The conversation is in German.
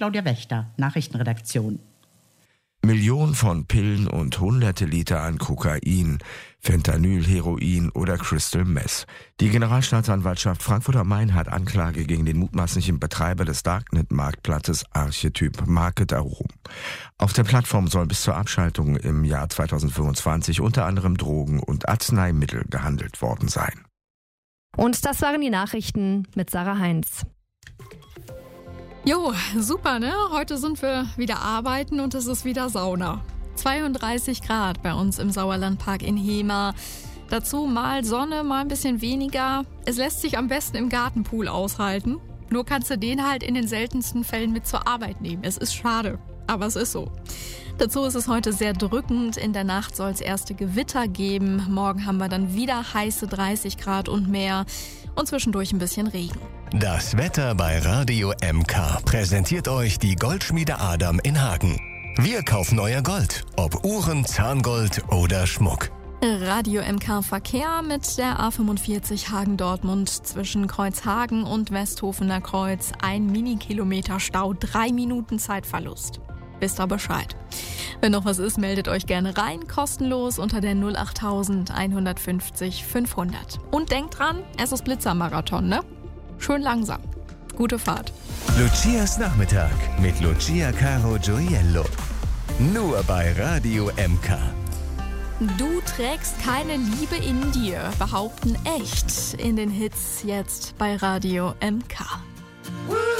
Claudia Wächter, Nachrichtenredaktion. Millionen von Pillen und hunderte Liter an Kokain, Fentanyl, Heroin oder Crystal Meth. Die Generalstaatsanwaltschaft Frankfurt am Main hat Anklage gegen den mutmaßlichen Betreiber des Darknet-Marktplatzes Archetyp Market erhoben. Auf der Plattform sollen bis zur Abschaltung im Jahr 2025 unter anderem Drogen und Arzneimittel gehandelt worden sein. Und das waren die Nachrichten mit Sarah Heinz. Jo, super, ne? Heute sind wir wieder arbeiten und es ist wieder Sauna. 32 Grad bei uns im Sauerlandpark in Hemer. Dazu mal Sonne, mal ein bisschen weniger. Es lässt sich am besten im Gartenpool aushalten. Nur kannst du den halt in den seltensten Fällen mit zur Arbeit nehmen. Es ist schade, aber es ist so. Dazu ist es heute sehr drückend. In der Nacht soll es erste Gewitter geben. Morgen haben wir dann wieder heiße 30 Grad und mehr. Und zwischendurch ein bisschen Regen. Das Wetter bei Radio MK präsentiert euch die Goldschmiede Adam in Hagen. Wir kaufen euer Gold, ob Uhren, Zahngold oder Schmuck. Radio MK Verkehr mit der A45 Hagen-Dortmund zwischen Kreuzhagen und Westhofener Kreuz. 1 Minikilometer Stau, 3 Minuten Zeitverlust. Wisst ihr Bescheid. Wenn noch was ist, meldet euch gerne rein, kostenlos unter der 08000 150 500. Und denkt dran, es ist Blitzermarathon, ne? Schön langsam. Gute Fahrt. Lucias Nachmittag mit Lucia Caro Gioiello. Nur bei Radio MK. Du trägst keine Liebe in dir, behaupten echt in den Hits jetzt bei Radio MK.